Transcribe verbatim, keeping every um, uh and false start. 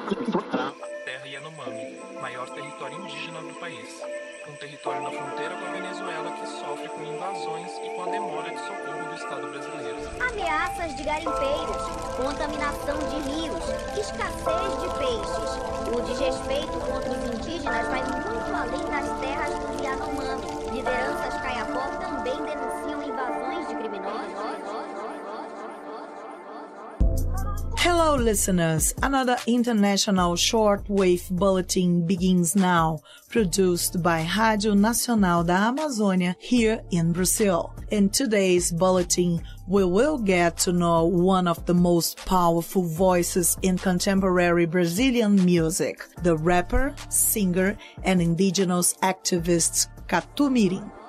Terra Yanomami, maior território indígena do país. Um território na fronteira com a Venezuela que sofre com invasões e com a demora de socorro do Estado brasileiro. Ameaças de garimpeiros, contaminação de rios, escassez de peixes. O desrespeito contra os indígenas vai muito além das terras dos Yanomami. Lideranças Kayapó também denunciam invasões de criminosos. Hello, listeners. Another international shortwave bulletin begins now, produced by Rádio Nacional da Amazônia here in Brazil. In today's bulletin, we will get to know one of the most powerful voices in contemporary Brazilian music, the rapper, singer, and indigenous activist Catu Mirim.